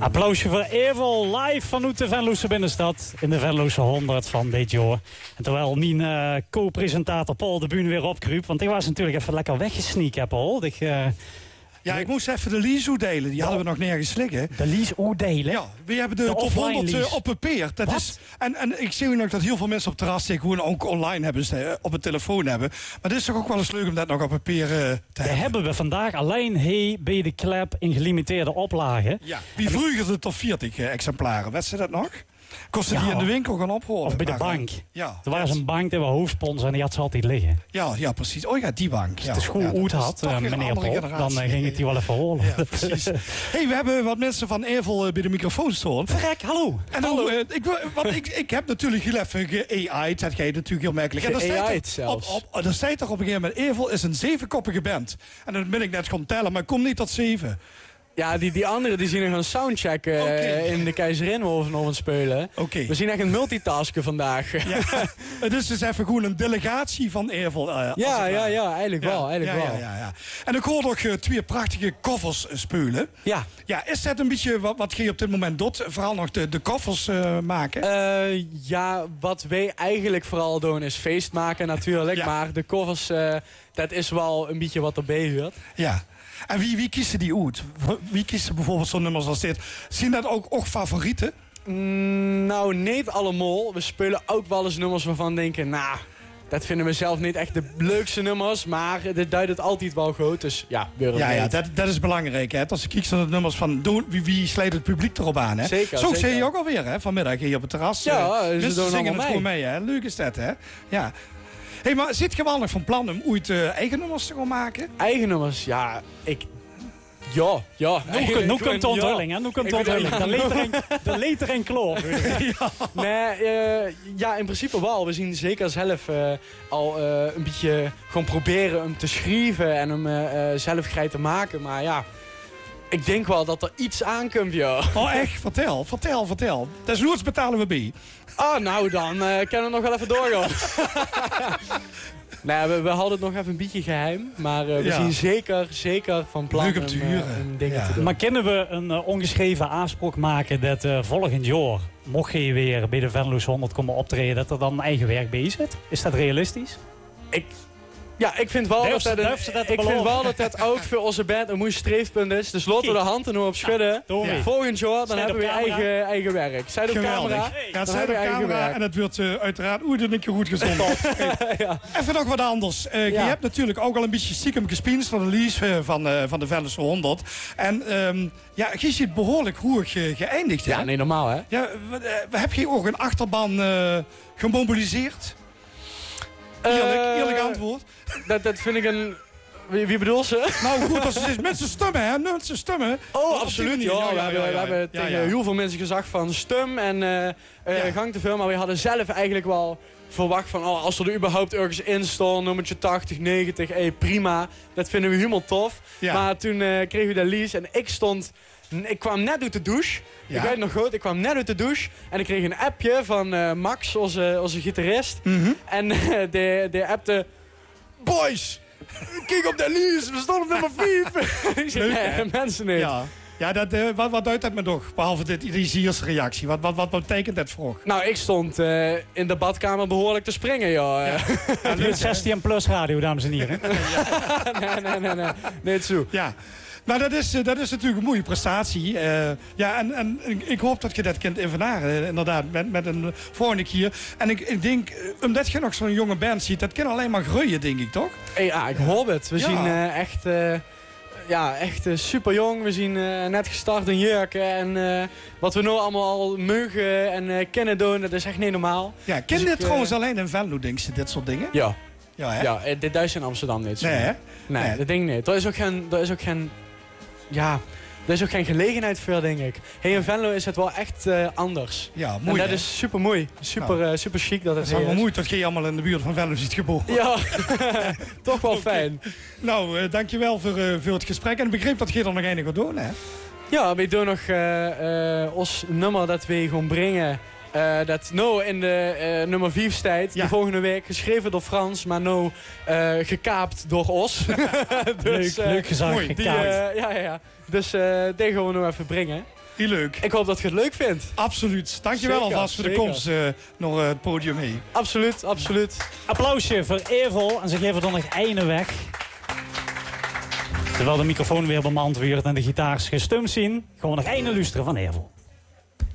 Applausje voor Evil, live vanuit de Venlose binnenstad. In de Venlose 100 van dit jaar. En terwijl mijn co-presentator Paul de Buun weer opkruipt. Want die was natuurlijk even lekker weggesneakt, Paul. Ja, ik moest even de lease delen. Die hadden we nog nergens liggen. De lease delen? Ja, we hebben de top 100 opgepeerd. Dat is, en ik zie ook dat heel veel mensen op het terras gewoon ook online hebben, op het telefoon hebben. Maar het is toch ook wel eens leuk om dat nog op papier te hebben. Hebben we vandaag alleen bij de klep in gelimiteerde oplagen. Ja. Wie vroeger de top 40 exemplaren? Weet ze dat nog? Kosten die in de winkel gaan ophalen? Of bij de bank. Ja, er was een bank die we hoofdsponsor en die had ze altijd liggen. Ja, precies. Oh ja, die bank. Als het de school uit had, meneer Paul, dan ging het die wel even horen. Ja, precies. Hey, we hebben wat mensen van Evil bij de microfoon staan. Verrek, hallo. En hallo. Ik heb natuurlijk heel even ge-AI'd. Dat ga je natuurlijk heel merkelijk. Ge-AI'd zelfs. Er staat toch op een gegeven moment, Evil is een 7-koppige band. En dan ben ik net gaan tellen, maar ik kom niet tot 7. Ja, die anderen die zien nog een soundcheck in de Keizerinhoven of een spelen. Okay. We zien echt een multitasken vandaag. Ja, het is dus even gewoon een delegatie van Evil. Eigenlijk wel. Ja. En ik hoor nog 2 prachtige covers spelen. Ja. Ja, is dat een beetje wat je op dit moment doet? Vooral nog de covers maken? Ja, wat wij eigenlijk vooral doen is feest maken natuurlijk. Ja. Maar de covers, dat is wel een beetje wat erbij hoort. Ja. En wie kiezen die uit? Wie kiest bijvoorbeeld zo'n nummers als dit? Zien dat ook favorieten? Nou, niet allemaal. We spelen ook wel eens nummers waarvan we denken... Nou, dat vinden we zelf niet echt de leukste nummers. Maar dit duidt het altijd wel goed. Dus ja, dat is belangrijk. Hè? Als je kijkt naar de nummers van... Wie sluit het publiek erop aan? Hè? Zeker. Zo zie je ook alweer, hè? Vanmiddag hier op het terras. Ja, mensen zingen het gewoon mee. Hè? Leuk is dat, hè? Ja. Hey, maar zit je wel nog van plan om ooit eigen nummers te gaan maken? Eigen nummers? Ja, Ja. Nu komt de onthulling, hè? Nu komt de onthulling. De leter en kloor. Ja, in principe wel. We zien zeker zelf al een beetje gewoon proberen hem te schrijven en hem zelf grij te maken. Maar ja, ik denk wel dat er iets aankomt, joh. Oh, echt? Vertel. Desnoods betalen we bij. Oh, nou dan kunnen we nog wel even doorgaan. Nee, we houden het nog even een beetje geheim. Maar we zien zeker van plan om dingen te doen. Maar kunnen we een ongeschreven afspraak maken dat volgend jaar, mocht je weer bij de Venlose 100 komen optreden, dat er dan eigen werk bij zit? Is dat realistisch? Ik vind wel dat dat ook voor onze band een mooi streefpunt is. Dus laten we de hand er nu op schudden. Volgend jaar dan hebben we eigen werk. Zij op camera. Ja, zij op camera. En het wordt uiteraard een keer goed gezond. Even nog wat anders. Je hebt natuurlijk ook al een beetje stiekem gespinst van de lease van de Venlose 100. En Gies je het behoorlijk roerig geëindigd. Ja, nee, normaal hè. Ja, heb je ook een achterban gemobiliseerd? Eerlijk antwoord. Dat vind ik een... Wie bedoelt ze? Nou goed, als het is mensen stemmen, hè? Mensen stemmen. Oh, absoluut. Ja, we hebben tegen heel veel mensen gezegd van stem en gang te veel. Maar we hadden zelf eigenlijk wel verwacht van... als er überhaupt ergens in stond, nummertje 80, 90, prima. Dat vinden we helemaal tof. Ja. Maar toen kregen we de lease en ik kwam net uit de douche. Ja. Ik weet nog goed, ik kwam net uit de douche. En ik kreeg een appje van Max, onze gitarist. Mm-hmm. En die appte... Boys, kijk op de lease, we stonden op nummer 5. Ik zei, nee, mensen niet. Ja, wat duidt dat me toch? Behalve die Ziersreactie. Wat betekent dat voor? Nou, ik stond in de badkamer behoorlijk te springen, joh. Het wordt 16 plus radio, dames en heren. Nee. Niet zo. Ja. Nou, dat is natuurlijk een mooie prestatie. En ik hoop dat je dat kunt evenaren, inderdaad, met een volgende keer. En ik denk, omdat je nog zo'n jonge band ziet, dat kan alleen maar groeien, denk ik, toch? Ja, ik hoop het. We zien echt super jong. We zien net gestart in Jurken. En wat we nu allemaal al mogen en kunnen doen, dat is echt niet normaal. Ja, ken je dit trouwens alleen in Venlo, denk je, dit soort dingen? Ja. Ja, dit thuis in Amsterdam niet zo. Nee, hè? Nee, dat denk ik niet. Er is ook geen gelegenheid voor, denk ik. In Venlo is het wel echt anders. Ja, mooi. En dat is super mooi. Super chic dat het is. Het is wel mooi dat je allemaal in de buurt van Venlo ziet geboren. Ja, toch wel fijn. Nou, dankjewel voor het gesprek. En ik begreep dat je er nog enig wat doen, hè? Ja, we doen nog ons nummer dat we gaan brengen. Dat nou in de nummer 5 staat. De volgende week geschreven door Frans, maar nou gekaapt door Os. Dus, leuk gezegd, gekaapt. Dus die gaan we nou even brengen. Heel leuk. Ik hoop dat je het leuk vindt. Absoluut. Dankjewel alvast voor de komst naar het podium mee. Absoluut, absoluut. Applausje voor Evel. En ze geven dan nog einde weg. Terwijl de microfoon weer bemand wordt en de gitaars gestumd zien. Gewoon nog einde luisteren van Evel.